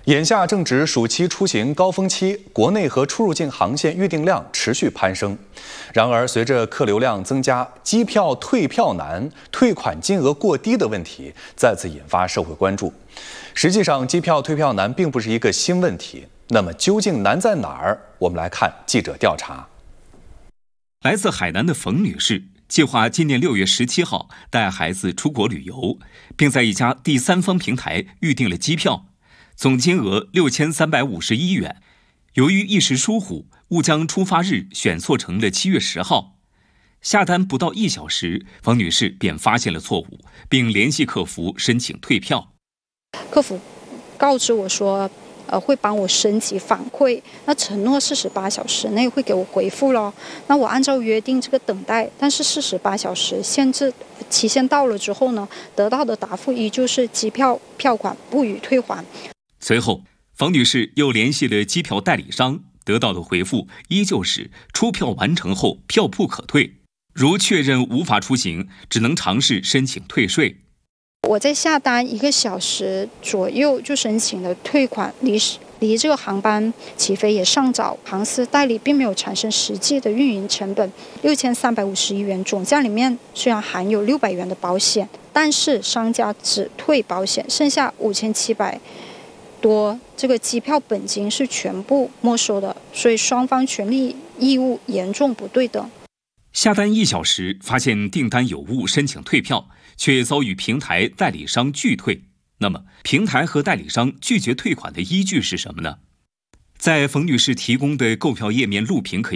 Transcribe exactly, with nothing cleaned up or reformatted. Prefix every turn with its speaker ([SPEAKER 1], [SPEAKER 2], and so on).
[SPEAKER 1] 眼下正值暑期出行高峰期，国内和出入境航线预订量持续攀升。然而，随着客流量增加，机票退票难、退款金额过低的问题再次引发社会关注。实际上，机票退票难并不是一个新问题。那么，究竟难在哪儿？我们来看记者调查。
[SPEAKER 2] 来自海南的冯女士计划今年六月十七号带孩子出国旅游，并在一家第三方平台预订了机票。总金额六千三百五十一元，由于一时疏忽，误将出发日选错成了七月十号。下单不到一小时，冯女士便发现了错误，并联系客服申请退票。
[SPEAKER 3] 客服告知我说，呃，会帮我升级反馈，那承诺四十八小时内会给我回复咯。那我按照约定这个等待，但是四十八小时限制期限到了之后呢，得到的答复依旧是机票票款不予退还。
[SPEAKER 2] 随后，冯女士又联系了机票代理商，得到的回复依旧是出票完成后票不可退，如确认无法出行，只能尝试申请退税。
[SPEAKER 3] 我在下单一个小时左右就申请了退款，离离这个航班起飞也尚早，航司代理并没有产生实际的运营成本。六千三百五十一元总价里面虽然含有六百元的保险，但是商家只退保险，剩下五千七百多这个机票本金是全部没收的，所以双方权利义务严重不对等。
[SPEAKER 2] 下单一小时发现订单有误，申请退票，却遭遇平台代理商拒退。那么，平台和代理商拒绝退款的依据是什么呢？在冯女士提供的购票页面录屏可以